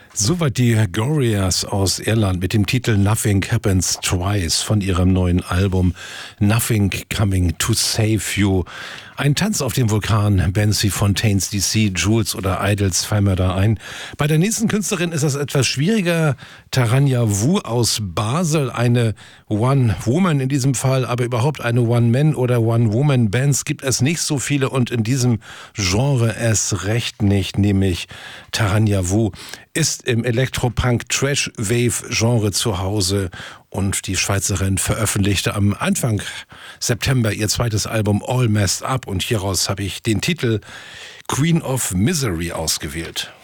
Soweit die Gorillaz aus Irland mit dem Titel Nothing Happens Twice von ihrem neuen Album Nothing Coming to Save You. Ein Tanz auf dem Vulkan, Bands wie Fontaines DC, Jules oder Idols fallen mir da ein. Bei der nächsten Künstlerin ist das etwas schwieriger. Taranja Wu aus Basel, eine One-Woman in diesem Fall, aber überhaupt eine One-Man- oder One-Woman-Bands gibt es nicht so viele und in diesem Genre erst recht nicht, nämlich Taranja Wu ist im Elektropunk-Trash-Wave-Genre zu Hause und die Schweizerin veröffentlichte am Anfang September ihr zweites Album All Messed Up und hieraus habe ich den Titel Queen of Misery ausgewählt.